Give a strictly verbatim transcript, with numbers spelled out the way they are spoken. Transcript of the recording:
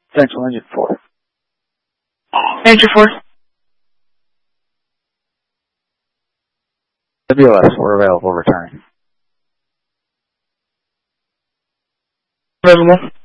Central Engine four. Major four. W O S, we're available, returning. Available.